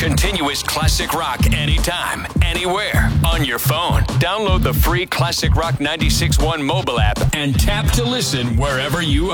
Continuous classic rock anytime, anywhere, on your phone. Download the free Classic Rock 96.1 mobile app and tap to listen wherever you are.